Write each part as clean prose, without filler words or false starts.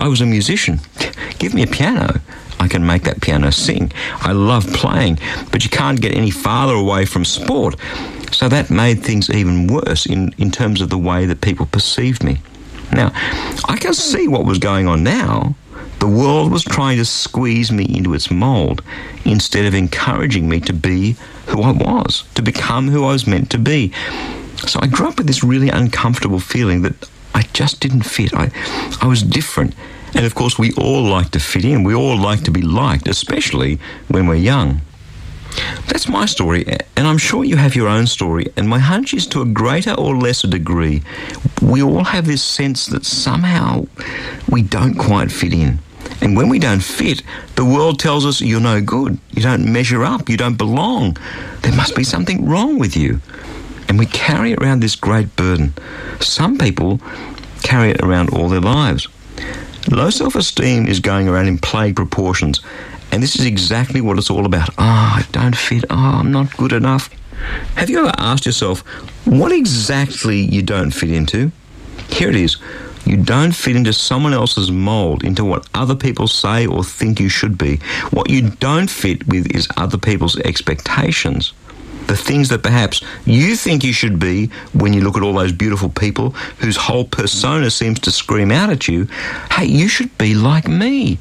I was a musician. Give me a piano. I can make that piano sing. I love playing, but you can't get any farther away from sport. So that made things even worse in terms of the way that people perceived me. Now, I can see what was going on now. The world was trying to squeeze me into its mould instead of encouraging me to be who I was, to become who I was meant to be. So I grew up with this really uncomfortable feeling that I just didn't fit. I was different. And of course, we all like to fit in. We all like to be liked, especially when we're young. That's my story, and I'm sure you have your own story, and my hunch is to a greater or lesser degree, we all have this sense that somehow we don't quite fit in. And when we don't fit, the world tells us you're no good, you don't measure up, you don't belong. There must be something wrong with you. And we carry around this great burden. Some people carry it around all their lives. Low self-esteem is going around in plague proportions, and this is exactly what it's all about. I don't fit. I'm not good enough. Have you ever asked yourself what exactly you don't fit into? Here it is. You don't fit into someone else's mould, into what other people say or think you should be. What you don't fit with is other people's expectations. The things that perhaps you think you should be when you look at all those beautiful people whose whole persona seems to scream out at you, hey, you should be like me.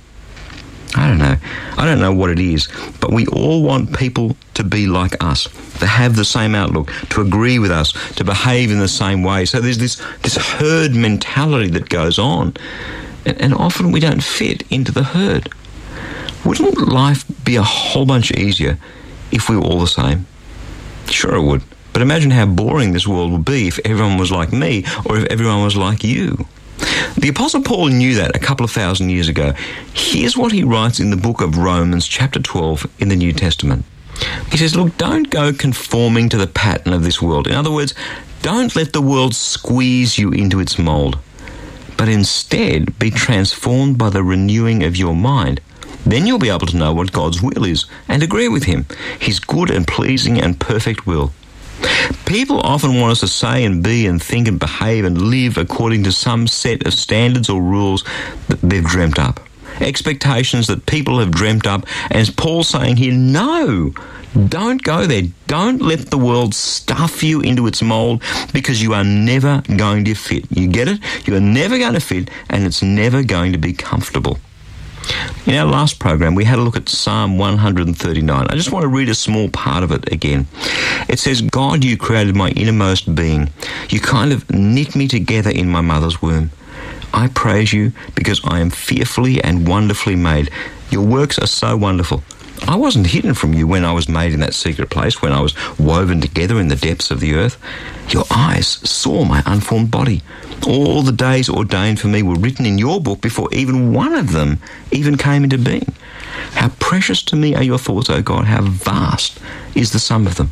I don't know what it is, but we all want people to be like us, to have the same outlook, to agree with us, to behave in the same way. So there's this herd mentality that goes on, and often we don't fit into the herd. Wouldn't life be a whole bunch easier if we were all the same? Sure it would. But imagine how boring this world would be if everyone was like me or if everyone was like you. The Apostle Paul knew that a couple of thousand years ago. Here's what he writes in the book of Romans, chapter 12, in the New Testament. He says, look, don't go conforming to the pattern of this world. In other words, don't let the world squeeze you into its mould, but instead be transformed by the renewing of your mind. Then you'll be able to know what God's will is and agree with him, his good and pleasing and perfect will. People often want us to say and be and think and behave and live according to some set of standards or rules that they've dreamt up. Expectations that people have dreamt up. And as Paul's saying here, no, don't go there. Don't let the world stuff you into its mould, because you are never going to fit. You get it? You are never going to fit, and it's never going to be comfortable. In our last program, we had a look at Psalm 139. I just want to read a small part of it again. It says, God, you created my innermost being. You kind of knit me together in my mother's womb. I praise you because I am fearfully and wonderfully made. Your works are so wonderful. I wasn't hidden from you when I was made in that secret place, when I was woven together in the depths of the earth. Your eyes saw my unformed body. All the days ordained for me were written in your book before even one of them even came into being. How precious to me are your thoughts, O God. How vast is the sum of them.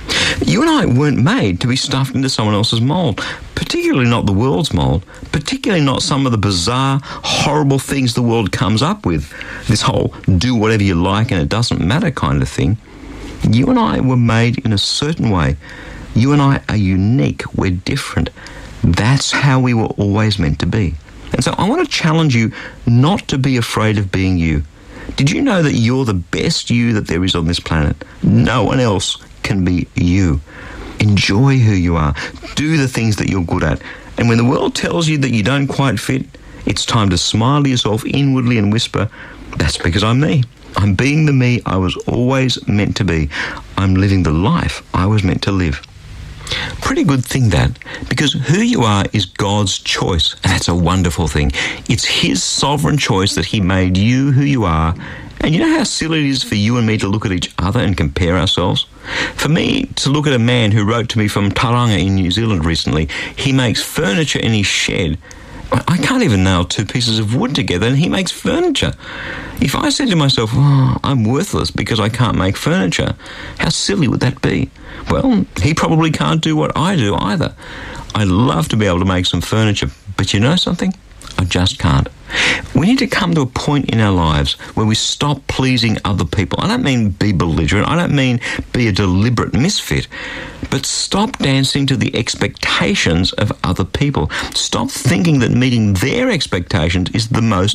You and I weren't made to be stuffed into someone else's mould, particularly not the world's mould, particularly not some of the bizarre, horrible things the world comes up with, this whole do whatever you like and it doesn't matter kind of thing. You and I were made in a certain way. You and I are unique. We're different. That's how we were always meant to be. And so I want to challenge you not to be afraid of being you. Did you know that you're the best you that there is on this planet? No one else can be you. Enjoy who you are. Do the things that you're good at. And when the world tells you that you don't quite fit, it's time to smile to yourself inwardly and whisper, that's because I'm me. I'm being the me I was always meant to be. I'm living the life I was meant to live. Pretty good thing that, because who you are is God's choice, and that's a wonderful thing. It's his sovereign choice that he made you who you are. And you know how silly it is for you and me to look at each other and compare ourselves? For me to look at a man who wrote to me from Tauranga in New Zealand recently, he makes furniture in his shed. I can't even nail two pieces of wood together and he makes furniture. If I said to myself, I'm worthless because I can't make furniture, how silly would that be? Well, he probably can't do what I do either. I love to be able to make some furniture, but you know something? I just can't. We need to come to a point in our lives where we stop pleasing other people. I don't mean be belligerent. I don't mean be a deliberate misfit. But stop dancing to the expectations of other people. Stop thinking that meeting their expectations is the most